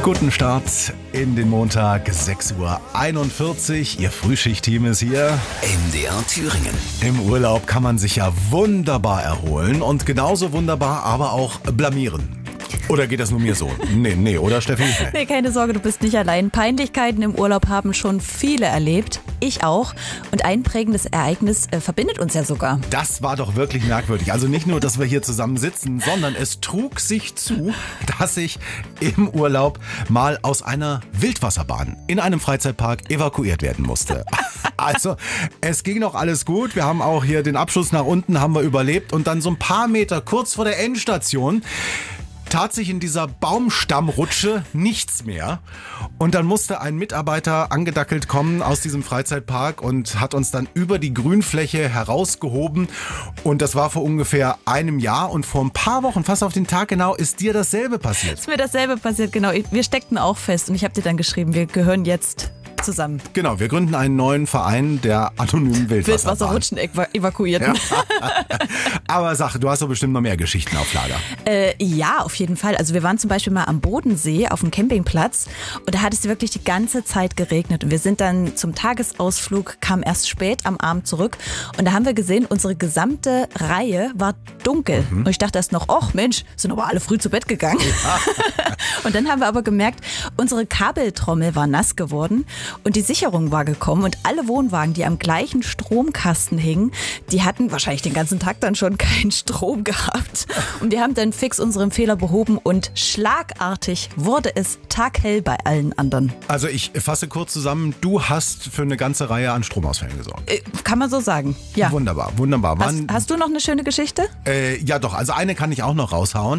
Guten Start in den Montag, 6:41 Uhr. Ihr Frühschichtteam ist hier. MDR Thüringen. Im Urlaub kann man sich ja wunderbar erholen und genauso wunderbar aber auch blamieren. Oder geht das nur mir so? Nee, oder Steffi? Nee, keine Sorge, du bist nicht allein. Peinlichkeiten im Urlaub haben schon viele erlebt. Ich auch. Und ein prägendes Ereignis verbindet uns ja sogar. Das war doch wirklich merkwürdig. Also nicht nur, dass wir hier zusammen sitzen, sondern es trug sich zu, dass ich im Urlaub mal aus einer Wildwasserbahn in einem Freizeitpark evakuiert werden musste. Also es ging noch alles gut. Wir haben auch hier den Abschuss nach unten haben wir überlebt. Und dann so ein paar Meter kurz vor der Endstation tat sich in dieser Baumstammrutsche nichts mehr. Und dann musste ein Mitarbeiter angedackelt kommen aus diesem Freizeitpark und hat uns dann über die Grünfläche herausgehoben. Und das war vor ungefähr einem Jahr. Und vor ein paar Wochen, fast auf den Tag genau, ist dir dasselbe passiert. Ist mir dasselbe passiert, genau. Wir steckten auch fest und ich habe dir dann geschrieben, wir gehören jetzt zusammen. Genau, wir gründen einen neuen Verein der anonymen Wildwasserbahn. Wildwasserrutschen evakuierten. Ja. Aber sag, du hast doch bestimmt noch mehr Geschichten auf Lager. Ja, auf jeden Fall. Also wir waren zum Beispiel mal am Bodensee auf dem Campingplatz und da hat es wirklich die ganze Zeit geregnet und wir sind dann zum Tagesausflug, kamen erst spät am Abend zurück und da haben wir gesehen, unsere gesamte Reihe war dunkel. Und ich dachte erst noch, ach Mensch, sind aber alle früh zu Bett gegangen. Ja. Und dann haben wir aber gemerkt, unsere Kabeltrommel war nass geworden und die Sicherung war gekommen und alle Wohnwagen, die am gleichen Stromkasten hingen, die hatten wahrscheinlich den ganzen Tag dann schon keinen Strom gehabt. Und wir haben dann fix unseren Fehler behoben und schlagartig wurde es taghell bei allen anderen. Also ich fasse kurz zusammen, du hast für eine ganze Reihe an Stromausfällen gesorgt. Kann man so sagen, ja. Wunderbar. Hast du noch eine schöne Geschichte? Ja doch, also eine kann ich auch noch raushauen.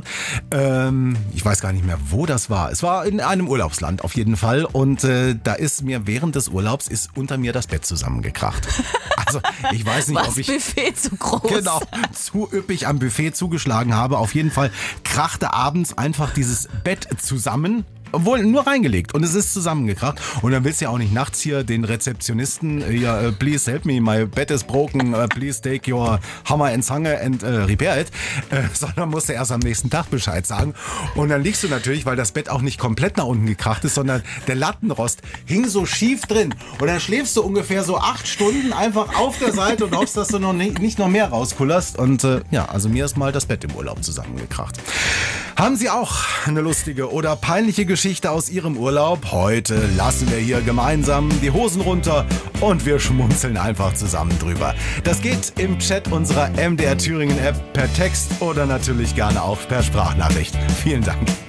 Ich weiß gar nicht mehr, wo das war. Es war in einem Urlaubsland auf jeden Fall und da ist mir während des Urlaubs unter mir das Bett zusammengekracht. Also ich weiß nicht, ob ich Buffet zu groß. Genau, zu üppig am Buffet zugeschlagen habe. Auf jeden Fall krachte abends einfach dieses Bett zusammen. Obwohl, nur reingelegt und es ist zusammengekracht. Und dann willst du ja auch nicht nachts hier den Rezeptionisten, please help me, my bed is broken, please take your hammer and zange and repair it. Sondern musst du erst am nächsten Tag Bescheid sagen. Und dann liegst du natürlich, weil das Bett auch nicht komplett nach unten gekracht ist, sondern der Lattenrost hing so schief drin. Und dann schläfst du ungefähr so 8 Stunden einfach auf der Seite und hoffst, dass du noch nicht noch mehr rauskullerst. Und also mir ist mal das Bett im Urlaub zusammengekracht. Haben Sie auch eine lustige oder peinliche Geschichte aus Ihrem Urlaub? Heute lassen wir hier gemeinsam die Hosen runter und wir schmunzeln einfach zusammen drüber. Das geht im Chat unserer MDR Thüringen App per Text oder natürlich gerne auch per Sprachnachricht. Vielen Dank.